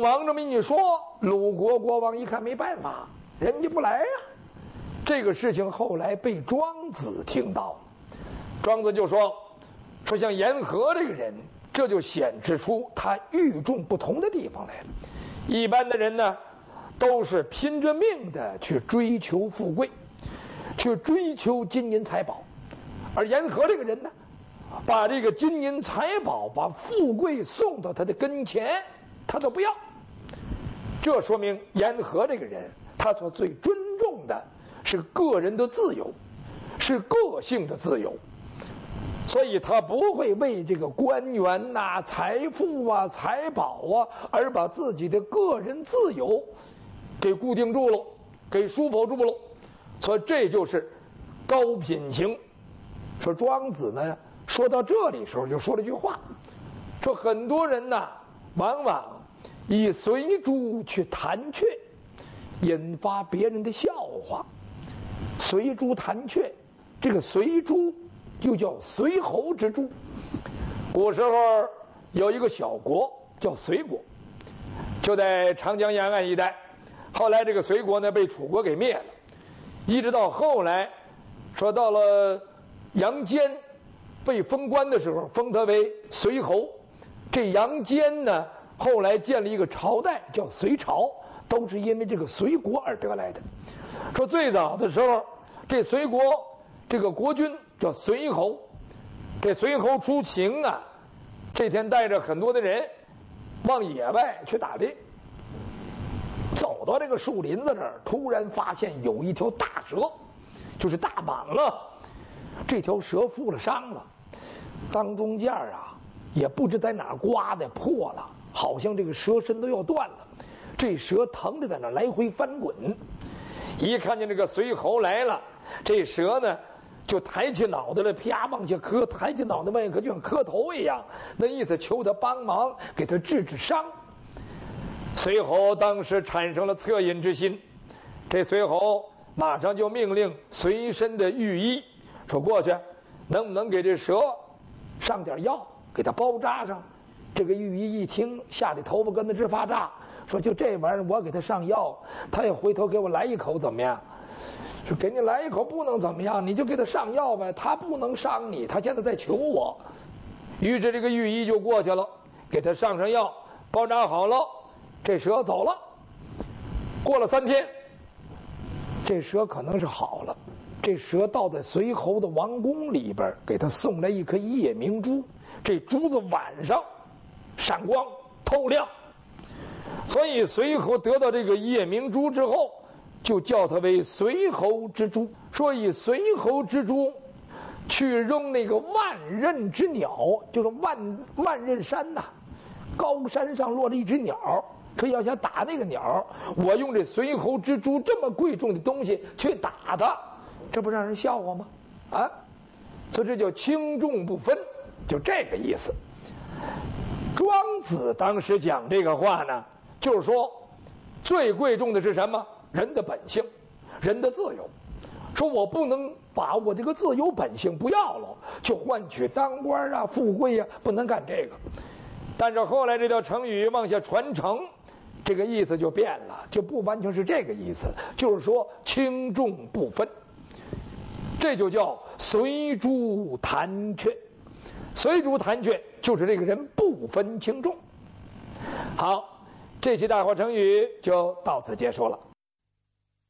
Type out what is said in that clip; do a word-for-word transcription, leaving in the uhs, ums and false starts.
王这么一说，鲁国国王一看没办法，人家不来呀、啊。这个事情后来被庄子听到了，庄子就说：“说像言和这个人，这就显示出他与众不同的地方来了。一般的人呢，都是拼着命的去追求富贵，去追求金银财宝，而言和这个人呢，把这个金银财宝、把富贵送到他的跟前，他都不要。这说明言和这个人，他所最尊重的是个人的自由，是个性的自由，所以他不会为这个官员呐、啊、财富啊、财宝啊而把自己的个人自由给固定住了，给束缚住了。所以这就是高品行。说庄子呢，说到这里时候就说了一句话，说很多人呐，往往以随珠去弹雀，引发别人的笑话。随珠弹雀，这个随珠就叫随侯之珠。古时候有一个小国叫随国，就在长江沿岸一带。后来这个随国呢被楚国给灭了，一直到后来说到了杨坚被封官的时候，封他为随侯。这杨坚呢后来建立一个朝代叫隋朝，都是因为这个随国而得来的。说最早的时候，这随国这个国君叫随侯，这随侯出行啊，这天带着很多的人往野外去打猎，走到这个树林子这儿，突然发现有一条大蛇，就是大蟒了。这条蛇负了伤了，当中间啊也不知在哪儿刮的破了，好像这个蛇身都要断了。这蛇疼着在那来回翻滚，一看见这个随侯来了，这蛇呢就抬起脑袋来，啪往下磕，抬起脑袋往下磕，就像磕头一样，那意思求他帮忙给他治治伤。随侯当时产生了恻隐之心，这随侯马上就命令随身的御医说过去能不能给这蛇上点药，给他包扎上。这个御医一听，吓得头发跟他直发炸，说就这玩意儿我给他上药，他也回头给我来一口怎么样？说给你来一口不能怎么样，你就给他上药呗，他不能伤你，他现在在求我。于是这个御医就过去了，给他上上药，包扎好了，这蛇走了。过了三天，这蛇可能是好了。这蛇到在随侯的王宫里边，给他送来一颗夜明珠，这珠子晚上闪光透亮，所以随侯得到这个夜明珠之后，就叫它为随侯之珠。说以随侯之珠去扔那个万仞之鸟，就是万万仞山呐、啊，高山上落了一只鸟，说要想打那个鸟，我用这随侯之珠这么贵重的东西去打它，这不让人笑话吗？啊，所以这叫轻重不分，就这个意思。庄子当时讲这个话呢，就是说最贵重的是什么？人的本性，人的自由。说我不能把我这个自由本性不要了，去换取当官啊、富贵啊，不能干这个。但是后来这条成语往下传承，这个意思就变了，就不完全是这个意思了，就是说轻重不分。这就叫随珠弹雀。随珠弹雀就是这个人不分轻重。好，这期大话成语就到此结束了。